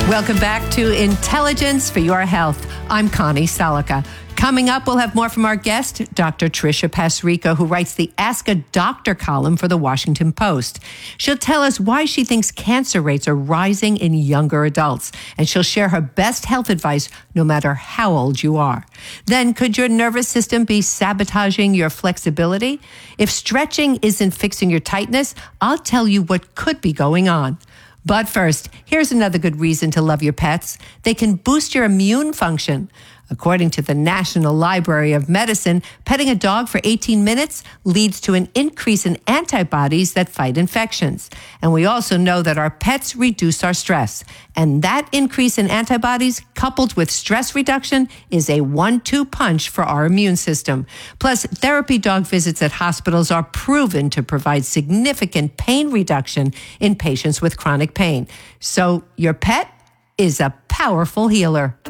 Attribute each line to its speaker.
Speaker 1: Welcome back to Intelligence for Your Health. I'm Connie Salica. Coming up, we'll have more from our guest, Dr. Tricia Pasrico, who writes the Ask a Doctor column for the Washington Post. She'll tell us why she thinks cancer rates are rising in younger adults, and she'll share her best health advice no matter how old you are. Then, could your nervous system be sabotaging your flexibility? If stretching isn't fixing your tightness, I'll tell you what could be going on. But first, here's another good reason to love your pets. They can boost your immune function. According to the National Library of Medicine, petting a dog for 18 minutes leads to an increase in antibodies that fight infections. And we also know that our pets reduce our stress. And that increase in antibodies, coupled with stress reduction, is a 1-2 punch for our immune system. Plus, therapy dog visits at hospitals are proven to provide significant pain reduction in patients with chronic pain. So your pet is a powerful healer.